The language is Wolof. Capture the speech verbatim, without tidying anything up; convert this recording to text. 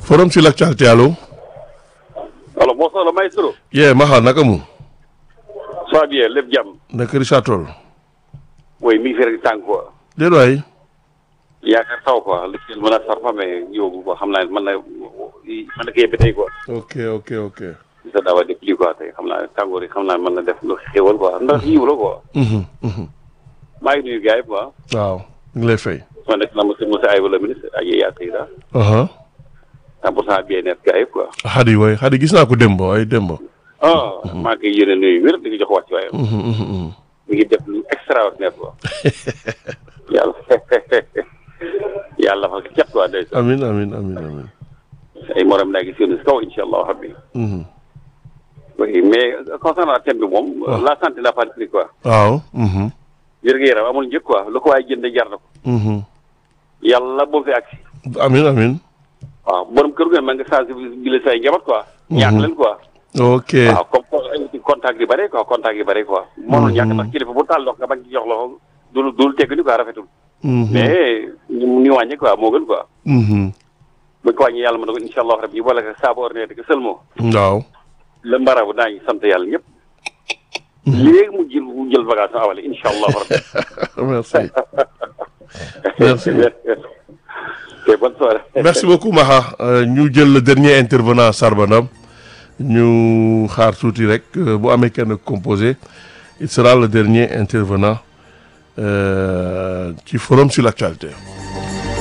Forum sur l'actualité, allô? Alors, bonsoir, le maestro. Yeah, Maha, naka mu? Ça va bien, lépp jàmm. Naka Richard Toll? Oui, mi ngi fi rek tàng quoi. Déet waay. yaakaar taw quoi li ci mën a sar fa mais yóbbu quoi xam naa mën na mën na ko yebbe tey quoi. Ok, ok, ok. sa daawa de pluie quoi tey xam naa tàngoor yi xam naa mën na def lu xéwal quoi ndax yiw la quoi. Mhm, mhm. maa ngi nuyu gars yi quoi. Waaw, ñu ngi lay fay. man nag na monsieur monsieur Ayba le ministre ak yaa Seyda. Aha. cent pour cent bien net gars yi quoi. Xadi waay, Xadi gis naa ko démb waay démb. ah maa ngi koy yéene nuyu wér di ko jox wàcc waaye. Mhm, mhm, mhm. mi ngi def lu extraordinaire quoi. yàlla yàlla fa cat quoi day Amin, amin, amin, amin. ay morom naa gis yéen si kaw incha allah rabbi. Mhm. oui mais concernant thème bi moom. la santé n'a pas de prix quoi. Waaw. Mhm. wér-gu-yaram amul njëkk quoi lu ko waaye jënd jar na ko. Mhm. yàlla boo fi agsi. Amin, amin. waaw borom kër gu ne ma nga sensibiliser say njaboot quoi. ñaax leen quoi. Ok. waaw comme comme contact yi bëri quoi contact yi bëri quoi. mënul ñàkk ndax kilifa bu taal loxo nga bañ ci jox loxo dul dul tegg ni quoi rafetul. Mhm. mais ñu ñu wàññi quoi moo gën quoi. Mhm. buñ ko wàññi yàlla mën na ko incha allah rabbi ñu boole ko saabu ordinaire que seulement. Waaw. le mbarabu daañu sant yàlla ñëpp. léegi mu jël mu jël bagage awale incha allah rabbi. Merci. Merci. ok bonne soirée. Merci beaucoup Maha. Euh, ñu jël le dernier intervenant Sarbana. ñu xaar tuuti rek euh, bu amee kenn composé il sera le dernier intervenant euh, ci forum sur l'actualité.